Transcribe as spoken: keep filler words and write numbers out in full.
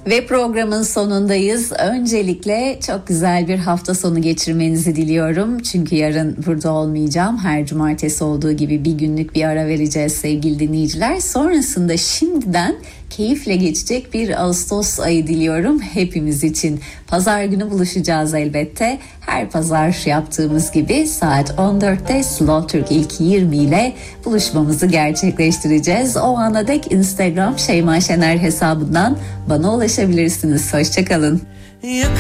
Ve programın sonundayız. Öncelikle çok güzel bir hafta sonu geçirmenizi diliyorum. Çünkü yarın burada olmayacağım. Her cumartesi olduğu gibi bir günlük bir ara vereceğiz sevgili dinleyiciler. Sonrasında şimdiden keyifle geçecek bir Ağustos ayı diliyorum hepimiz için. Pazar günü buluşacağız elbette. Her pazar yaptığımız gibi saat on dörtte Slow Türk ilk yirmi ile buluşmamızı gerçekleştireceğiz. O ana dek Instagram Şeyma Şener hesabından bana ulaşabilirsiniz. Hoşçakalın.